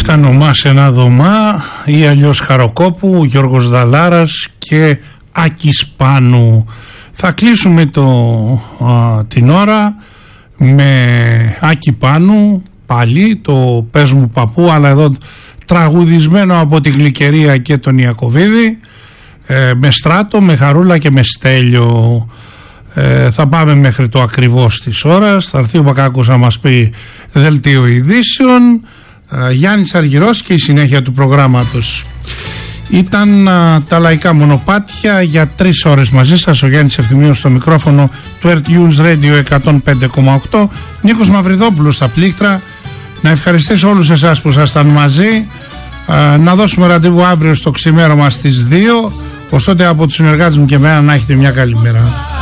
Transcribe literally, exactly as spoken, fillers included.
Έφτανε ο Μάς ένα δωμά ή αλλιώς Χαροκόπου, Γιώργος Δαλάρας και Άκης Πάνου. Θα κλείσουμε το, α, την ώρα με Άκη Πάνου, πάλι το «Πες μου παππού», αλλά εδώ τραγουδισμένο από την Γλυκερία και τον Ιακωβίδη, ε, με Στράτο, με Χαρούλα και με Στέλιο. Ε, θα πάμε μέχρι το ακριβώς της ώρας. Θα έρθει ο Μπακάκος να μας πει δελτίο ειδήσεων, ε, Γιάννης Αργυρός και η συνέχεια του προγράμματος. Ήταν α, τα λαϊκά μονοπάτια για τρεις ώρες μαζί σας. Ο Γιάννης Ευθυμίος στο μικρόφωνο του Earth News Radio εκατόν πέντε κόμμα οκτώ. Νίκος Μαυριδόπουλος στα πλήκτρα. Να ευχαριστήσω όλους εσάς που ήσασταν μαζί. Α, να δώσουμε ραντεβού αύριο στο ξημέρωμα στις δύο. Ωστότε από τους συνεργάτες μου και εμένα να έχετε μια καλή μέρα.